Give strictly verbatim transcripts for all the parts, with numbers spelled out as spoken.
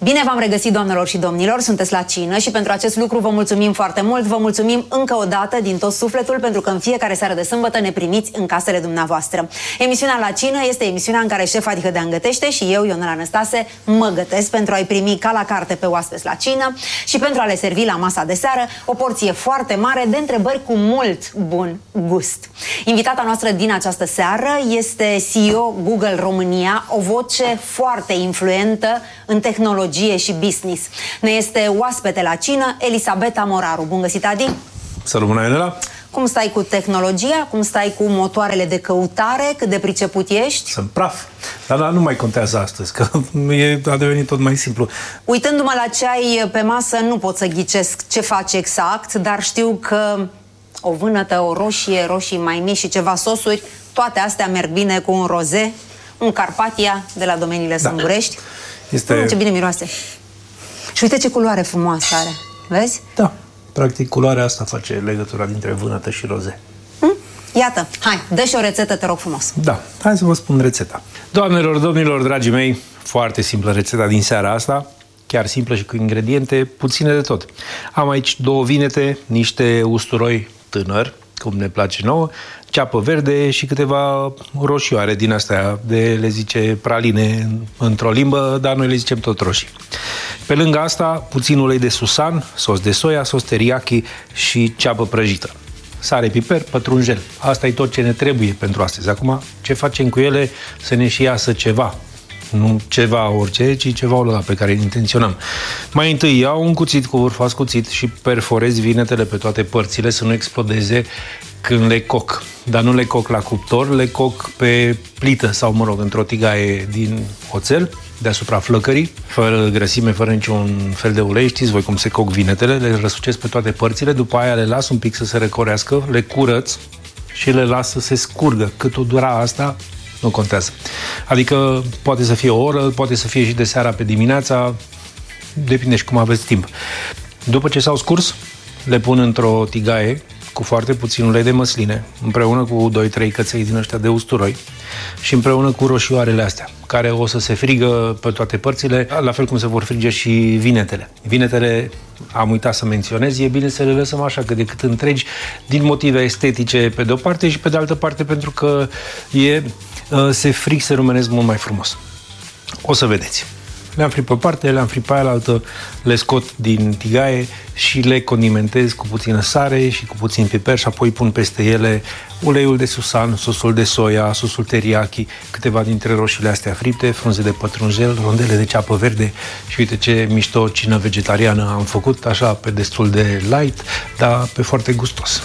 Bine v-am regăsit, doamnelor și domnilor, sunteți la cină și pentru acest lucru vă mulțumim foarte mult. Vă mulțumim încă o dată din tot sufletul pentru că în fiecare seară de sâmbătă ne primiți în casele dumneavoastră. Emisiunea La Cină este emisiunea în care șef Adihădean gătește și eu, Ionela Năstase, mă gătesc pentru a-i primi ca la carte pe oaspeți la cină și pentru a le servi la masa de seară o porție foarte mare de întrebări cu mult bun gust. Invitata noastră din această seară este C E O Google România, o voce foarte influentă în tehnologie și business. Ne este oaspete la cină Elisabeta Moraru. Bun găsit, Adi! Să rămână, Ionela! Cum stai cu tehnologia? Cum stai cu motoarele de căutare? Cât de priceput ești? Sunt praf. Dar, dar nu mai contează astăzi, că e, a devenit tot mai simplu. Uitându-mă la ce ai pe masă, nu pot să ghicesc ce faci exact, dar știu că o vânătă, o roșie, roșii mai mici și ceva sosuri, toate astea merg bine cu un roze, un Carpatia de la Domeniile da. Sângurești. Este... Mm, ce bine miroase. Și uite ce culoare frumoasă are. Vezi? Da. Practic, culoarea asta face legătura dintre vânătă și roze. Mm? Iată. Hai, dă și o rețetă, te rog frumos. Da. Hai să vă spun rețeta. Doamnelor, domnilor, dragii mei, foarte simplă rețeta din seara asta. Chiar simplă și cu ingrediente puține de tot. Am aici două vinete, niște usturoi tânăr, cum ne place nouă, ceapă verde și câteva roșioare din astea de, le zice, praline într-o limbă, dar noi le zicem tot roșii. Pe lângă asta, puțin ulei de susan, sos de soia, sos teriyaki și ceapă prăjită. Sare, piper, pătrunjel. Asta e tot ce ne trebuie pentru astăzi. Acum, ce facem cu ele să ne și iasă ceva? Nu ceva orice, ci ceva ăla pe care îl intenționăm. Mai întâi iau un cuțit cu vârf ascuțit și perforez vinetele pe toate părțile să nu explodeze când le coc. Dar nu le coc la cuptor, le coc pe plită sau, mă rog, într-o tigaie din oțel, deasupra flăcării, fără grăsime, fără niciun fel de ulei. Știți voi cum se coc vinetele, le răsucesc pe toate părțile, după aia le las un pic să se răcorească, le curăț și le las să se scurgă. Cât o dura asta, nu contează. Adică poate să fie o oră, poate să fie și de seara pe dimineața, depinde și cum aveți timp. După ce s-au scurs, le pun într-o tigaie cu foarte puțin ulei de măsline, împreună cu doi trei căței din ăștia de usturoi și împreună cu roșioarele astea, care o să se frigă pe toate părțile, la fel cum se vor frige și vinetele. Vinetele, am uitat să menționez, e bine să le lăsăm așa cât de cât întregi, din motive estetice pe de o parte și pe de altă parte pentru că e, se frig, se rumenesc mult mai frumos. O să vedeți. Le-am fript pe parte, le-am fript pe aia altă, le scot din tigaie și le condimentez cu puțină sare și cu puțin piper și apoi pun peste ele uleiul de susan, sosul de soia, sosul teriyaki, câteva dintre roșiile astea fripte, frunze de pătrunjel, rondele de ceapă verde și uite ce mișto cină vegetariană am făcut, așa pe destul de light, dar pe foarte gustos.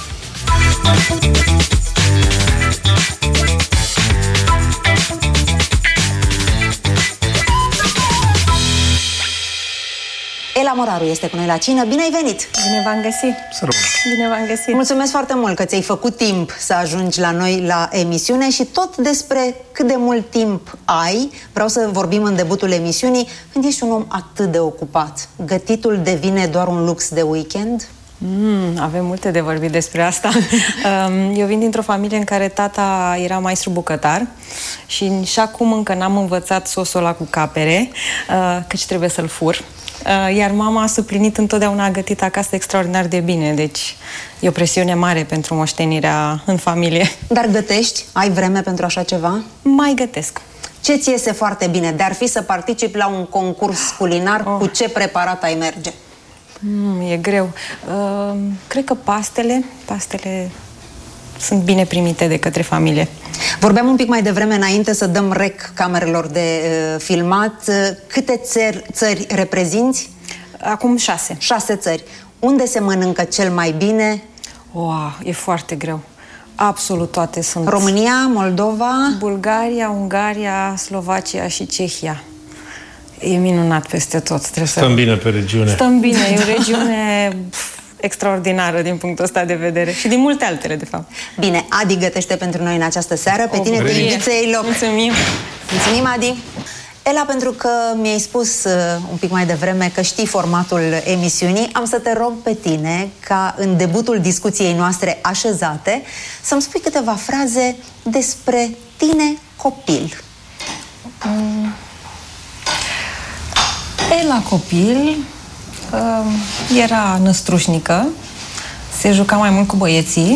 Ela Moraru este cu noi la cină. Bine ai venit! Bine v-am găsit! Să rămână! Bine v-am găsit! Mulțumesc foarte mult că ți-ai făcut timp să ajungi la noi la emisiune și tot despre cât de mult timp ai. Vreau să vorbim în debutul emisiunii când ești un om atât de ocupat. Gătitul devine doar un lux de weekend? Mm, avem multe de vorbit despre asta. Eu vin dintr-o familie în care tata era maestru bucătar și și acum încă n-am învățat sosul ăla cu capere, căci trebuie să-l fur. Iar mama a suplinit întotdeauna, a gătit acasă extraordinar de bine, deci e o presiune mare pentru moștenirea în familie. Dar gătești? Ai vreme pentru așa ceva? Mai gătesc. Ce ți iese foarte bine? De-ar fi să participi la un concurs culinar, oh. cu ce preparat ai merge? Mm, e greu. Uh, cred că pastele, pastele sunt bine primite de către familie. Vorbeam un pic mai devreme, înainte să dăm rec camerelor de uh, filmat. Câte țări, țări reprezinți? Acum șase. Șase țări. Unde se mănâncă cel mai bine? Wow, e foarte greu. Absolut toate sunt. România, Moldova? Bulgaria, Ungaria, Slovacia și Cehia. E minunat peste tot. Trebuie Stăm să... bine pe regiune. Stăm bine, e o regiune extraordinară din punctul ăsta de vedere și din multe altele, de fapt. Bine, Adi gătește pentru noi în această seară. Pe o, tine te invit să iei loc. Mulțumim! Mulțumim, Adi! Ela, pentru că mi-ai spus uh, un pic mai devreme că știi formatul emisiunii, am să te rog pe tine ca în debutul discuției noastre așezate să-mi spui câteva fraze despre tine copil. Mm. E, la copil era năstrușnică, se juca mai mult cu băieții,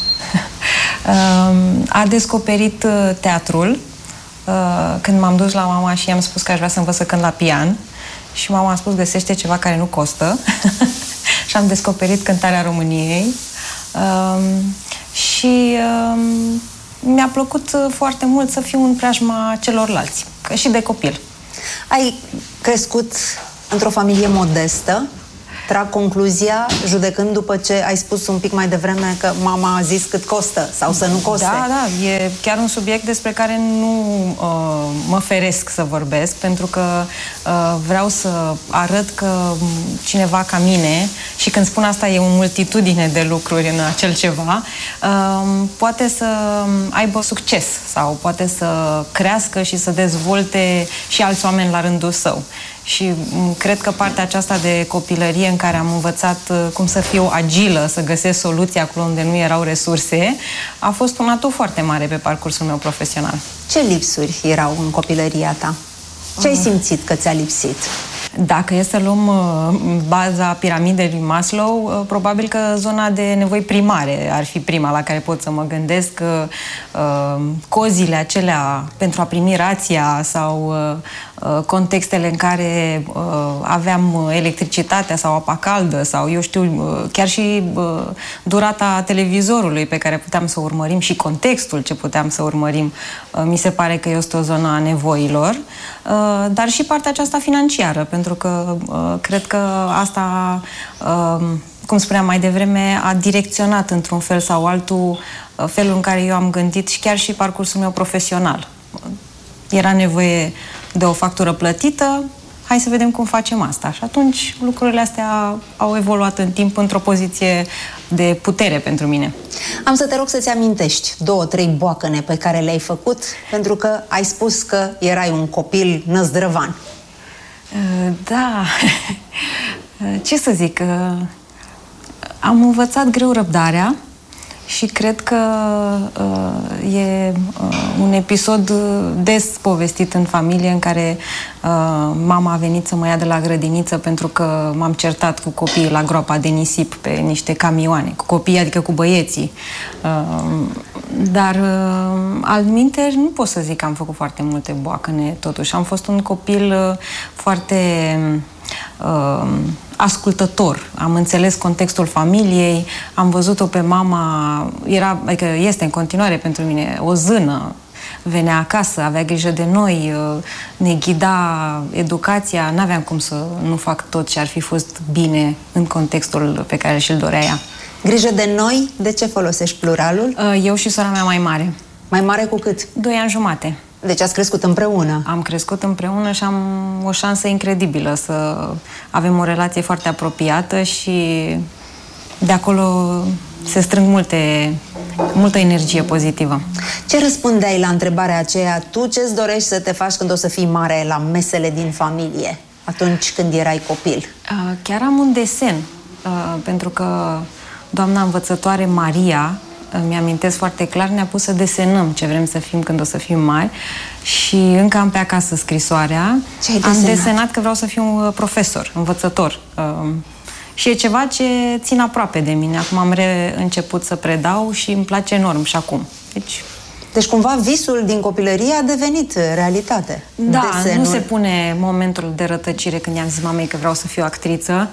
a descoperit teatrul când m-am dus la mama și i-am spus că aș vrea să învăț să cânt la pian și mama a spus găsește ceva care nu costă și am descoperit cântarea României și mi-a plăcut foarte mult să fiu în preajma celorlalți, că și de copil. Ai crescut într-o familie modestă? Trag concluzia, judecând după ce ai spus un pic mai devreme că mama a zis cât costă sau să nu coste. Da, da, e chiar un subiect despre care nu uh, mă feresc să vorbesc, pentru că uh, vreau să arăt că cineva ca mine, și când spun asta e o multitudine de lucruri în acel ceva, uh, poate să aibă succes sau poate să crească și să dezvolte și alți oameni la rândul său. Și cred că partea aceasta de copilărie în care am învățat cum să fiu agilă, să găsesc soluții acolo unde nu erau resurse, a fost un atu foarte mare pe parcursul meu profesional. Ce lipsuri erau în copilăria ta? Ce ai simțit că ți-a lipsit? Dacă e să luăm uh, baza piramidei lui Maslow, uh, probabil că zona de nevoi primare ar fi prima la care pot să mă gândesc. Uh, cozile acelea pentru a primi rația sau uh, contextele în care uh, aveam electricitatea sau apa caldă sau, eu știu, uh, chiar și uh, durata televizorului pe care puteam să urmărim și contextul ce puteam să urmărim, uh, mi se pare că este o zonă a nevoilor, uh, dar și partea aceasta financiară, pentru că uh, cred că asta, uh, cum spuneam mai devreme, a direcționat într-un fel sau altul uh, felul în care eu am gândit și chiar și parcursul meu profesional. Era nevoie de o factură plătită, hai să vedem cum facem asta. Și atunci lucrurile astea au evoluat în timp într-o poziție de putere pentru mine. Am să te rog să-ți amintești două, trei boacăne pe care le-ai făcut, pentru că ai spus că erai un copil năzdrăvan. Da, ce să zic, am învățat greu răbdarea și cred că uh, e uh, un episod des povestit în familie în care uh, mama a venit să mă ia de la grădiniță pentru că m-am certat cu copiii la groapa de nisip pe niște camioane, cu copiii, adică cu băieții. Uh, dar uh, altminteri nu pot să zic că am făcut foarte multe boacăne, totuși. Am fost un copil uh, foarte uh, ascultător. Am înțeles contextul familiei, am văzut-o pe mama, era, adică este în continuare pentru mine o zână, venea acasă, avea grijă de noi, ne ghida educația, n-aveam cum să nu fac tot ce ar fi fost bine în contextul pe care și-l dorea ea. Grijă de noi? De ce folosești pluralul? Eu și sora mea mai mare. Mai mare cu cât? Doi ani jumate. Deci ați crescut împreună? Am crescut împreună și am o șansă incredibilă să avem o relație foarte apropiată și de acolo se strâng multe, multă energie pozitivă. Ce răspundeai la întrebarea aceea? Tu ce-ți dorești să te faci când o să fii mare la mesele din familie, atunci când erai copil? Chiar am un desen, pentru că doamna învățătoare Maria, mi-amintesc foarte clar, ne-a pus să desenăm ce vrem să fim când o să fim mari și încă am pe acasă scrisoarea. Ce ai desenat? Am desenat că vreau să fiu profesor, învățător. Și e ceva ce țin aproape de mine. Acum am reînceput să predau și îmi place enorm și acum. Deci, deci cumva visul din copilărie a devenit realitate. Da, Desenul. Nu se pune momentul de rătăcire când i-am zis mamei că vreau să fiu actriță.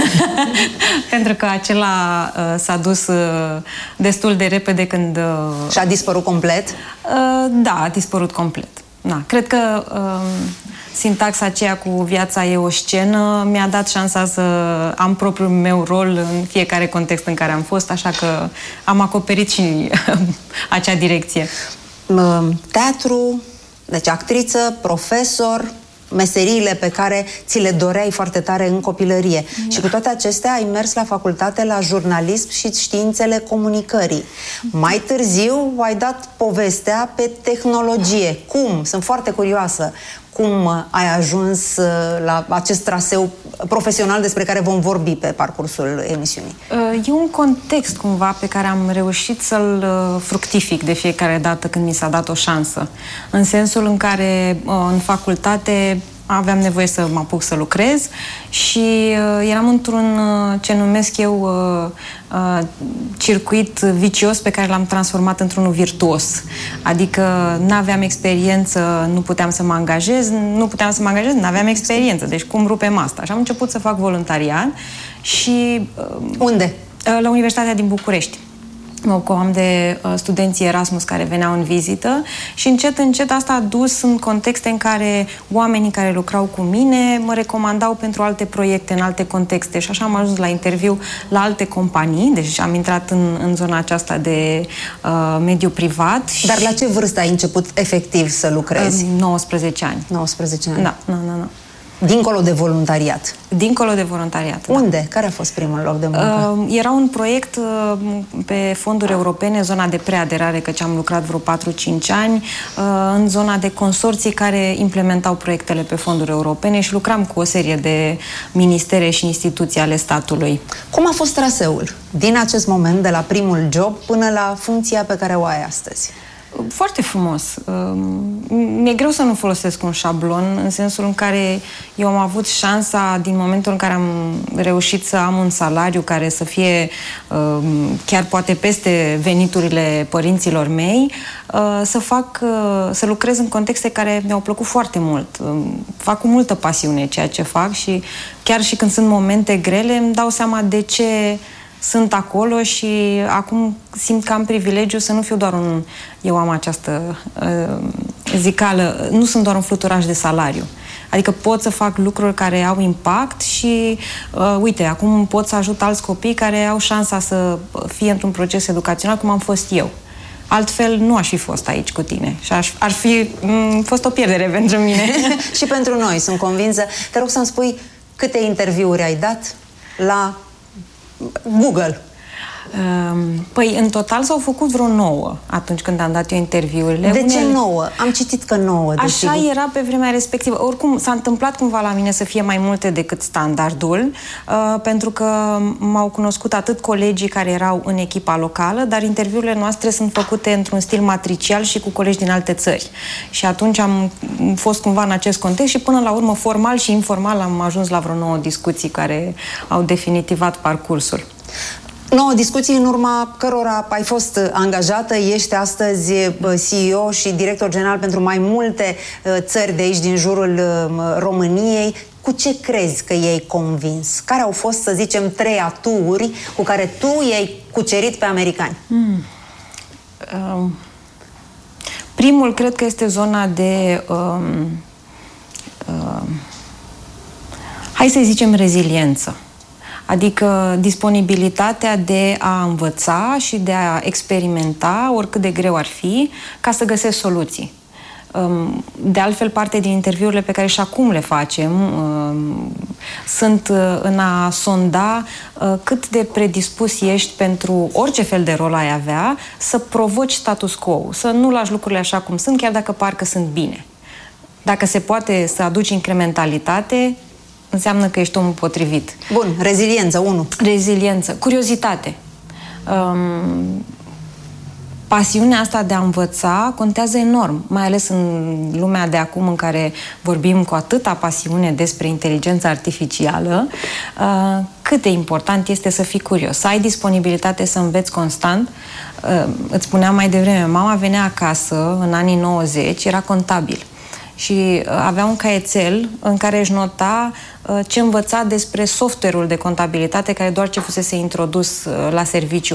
Pentru că acela uh, s-a dus uh, destul de repede când... Uh, și a dispărut complet? Uh, da, a dispărut complet. Na, cred că uh, sintaxa aceea cu viața e o scenă mi-a dat șansa să am propriul meu rol în fiecare context în care am fost, așa că am acoperit și acea direcție. Teatru, deci actriță, profesor, meseriile pe care ți le doreai foarte tare în copilărie. Da. Și cu toate acestea ai mers la facultate la jurnalism și științele comunicării. Mai târziu ai dat povestea pe tehnologie. Cum? Sunt foarte curioasă. Cum ai ajuns la acest traseu profesional despre care vom vorbi pe parcursul emisiunii? E un context cumva pe care am reușit să-l fructific de fiecare dată când mi s-a dat o șansă. În sensul în care în facultate aveam nevoie să mă apuc să lucrez și uh, eram într-un, uh, ce numesc eu, uh, uh, circuit vicios pe care l-am transformat într-unul virtuos. Adică n-aveam experiență, nu puteam să mă angajez, nu puteam să mă angajez, n-aveam experiență. Deci cum rupem asta? Și am început să fac voluntariat și... Uh, Unde? Uh, la Universitatea din București. Mă ocupam de uh, studenții Erasmus care veneau în vizită și încet, încet asta a dus în contexte în care oamenii care lucrau cu mine mă recomandau pentru alte proiecte, în alte contexte și așa am ajuns la interviu la alte companii, deci am intrat în, în zona aceasta de uh, mediu privat. Dar la ce vârstă ai început efectiv să lucrezi? Uh, nouăsprezece ani. nouăsprezece ani. Da, nu, nu, nu. Dincolo de voluntariat. Dincolo de voluntariat. Unde? Da. Care a fost primul loc de muncă? Uh, era un proiect uh, pe fonduri europene, zona de preaderare, căci am lucrat vreo patru cinci ani, uh, în zona de consorții care implementau proiectele pe fonduri europene și lucram cu o serie de ministere și instituții ale statului. Cum a fost traseul din acest moment, de la primul job până la funcția pe care o ai astăzi? Foarte frumos. Mi-e greu să nu folosesc un șablon, în sensul în care eu am avut șansa, din momentul în care am reușit să am un salariu care să fie chiar poate peste veniturile părinților mei, să fac, să lucrez în contexte care mi-au plăcut foarte mult. Fac cu multă pasiune ceea ce fac și chiar și când sunt momente grele îmi dau seama de ce sunt acolo și acum simt că am privilegiu să nu fiu doar un... Eu am această uh, zicală, nu sunt doar un fluturaș de salariu. Adică pot să fac lucruri care au impact și, uh, uite, acum pot să ajut alți copii care au șansa să fie într-un proces educațional cum am fost eu. Altfel nu aș fi fost aici cu tine și aș, ar fi m- fost o pierdere pentru mine. Și pentru noi, sunt convinsă. Te rog să-mi spui câte interviuri ai dat la Google. Păi, în total s-au făcut vreo nouă atunci când am dat eu interviurile. De Unele... ce nouă? Am citit că nouă. Așa desigur. era pe vremea respectivă. Oricum, s-a întâmplat cumva la mine să fie mai multe decât standardul, uh, pentru că m-au cunoscut atât colegii care erau în echipa locală, dar interviurile noastre sunt făcute într-un stil matricial și cu colegi din alte țări. Și atunci am fost cumva în acest context și până la urmă, formal și informal, am ajuns la vreo nouă discuții care au definitivat parcursul. Nouă discuții în urma cărora ai fost angajată, ești astăzi C E O și director general pentru mai multe țări de aici din jurul României. Cu ce crezi că i-ai convins? Care au fost, să zicem, trei aturi cu care tu i-ai cucerit pe americani? Mm. Uh, primul, cred că este zona de uh, uh, hai să zicem reziliență. Adică disponibilitatea de a învăța și de a experimenta, oricât de greu ar fi, ca să găsesc soluții. De altfel, parte din interviurile pe care și acum le facem sunt în a sonda cât de predispus ești pentru orice fel de rol ai avea să provoci status quo, să nu lași lucrurile așa cum sunt, chiar dacă parcă sunt bine. Dacă se poate să aduci incrementalitate, înseamnă că ești omul potrivit. Bun, reziliență, unu. Reziliență, curiozitate. Um, pasiunea asta de a învăța contează enorm, mai ales în lumea de acum în care vorbim cu atâta pasiune despre inteligența artificială, uh, cât de important este să fii curios, să ai disponibilitate să înveți constant. Uh, îți spuneam mai devreme, mama venea acasă în anii nouăzeci, era contabil. Și avea un caietel în care își nota ce învăța despre software-ul de contabilitate care doar ce fusese introdus la serviciu.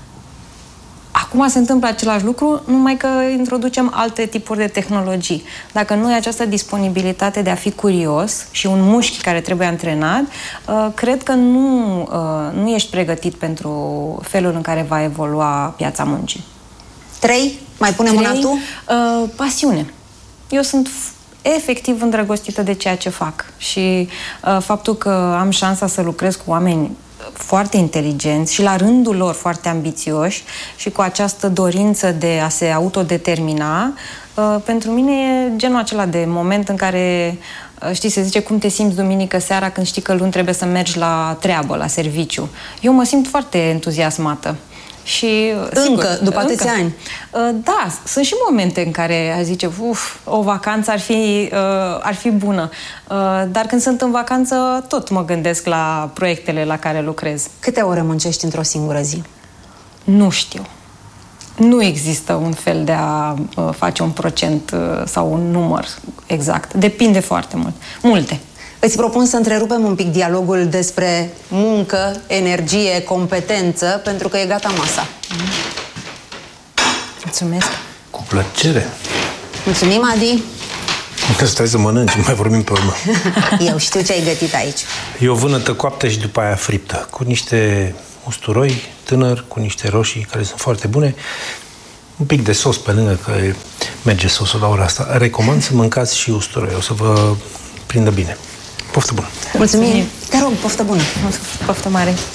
Acum se întâmplă același lucru, numai că introducem alte tipuri de tehnologii. Dacă nu ai această disponibilitate de a fi curios și un mușchi care trebuie antrenat, cred că nu, nu ești pregătit pentru felul în care va evolua piața muncii. Trei? Mai pune mâna tu? Pasiune. Eu sunt efectiv îndrăgostită de ceea ce fac și uh, faptul că am șansa să lucrez cu oameni foarte inteligenți și la rândul lor foarte ambițioși și cu această dorință de a se autodetermina, uh, pentru mine e genul acela de moment în care, uh, știi, se zice cum te simți duminică seara când știi că luni trebuie să mergi la treabă, la serviciu. Eu mă simt foarte entuziasmată. Și, încă, sigur, după atâția încă. ani. Da, sunt și momente în care a zice, uf, o vacanță ar fi, ar fi bună. Dar când sunt în vacanță, tot mă gândesc la proiectele la care lucrez. Câte ore muncești într-o singură zi? Nu știu. Nu există un fel de a face un procent sau un număr exact. Depinde foarte mult. Multe. Îți propun să întrerupem un pic dialogul despre muncă, energie, competență, pentru că e gata masa. Mulțumesc. Cu plăcere. Mulțumim, Adi. Stai să mănânci, mai vorbim pe urmă. Eu știu ce ai gătit aici. E o vânătă coaptă și după aia friptă, cu niște usturoi tânăr, cu niște roșii care sunt foarte bune, un pic de sos pe lângă, că merge sosul la ora asta. Recomand să mâncați și usturoi, o să vă prindă bine. Poftă bună! Mulțumim! Te rog, poftă bună! Poftă mare!